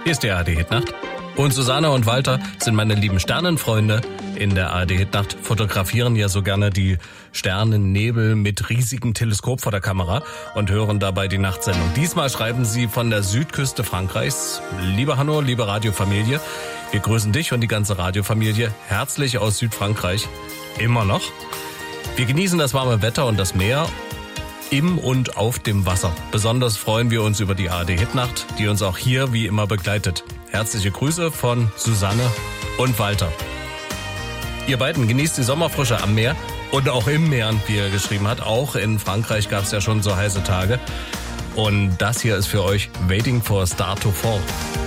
Hier ist die ARD-Hitnacht. Und Susanne und Walter sind meine lieben Sternenfreunde. In der ARD-Hitnacht fotografieren ja so gerne die Sternennebel mit riesigem Teleskop vor der Kamera und hören dabei die Nachtsendung. Diesmal schreiben sie von der Südküste Frankreichs. Liebe Hanno, liebe Radiofamilie, wir grüßen dich und die ganze Radiofamilie herzlich aus Südfrankreich. Immer noch. Wir genießen das warme Wetter und das Meer im und auf dem Wasser. Besonders freuen wir uns über die ARD-Hitnacht, die uns auch hier wie immer begleitet. Herzliche Grüße von Susanne und Walter. Ihr beiden genießt die Sommerfrische am Meer und auch im Meer, wie er geschrieben hat. Auch in Frankreich gab es ja schon so heiße Tage. Und das hier ist für euch Waiting for a Star to Fall.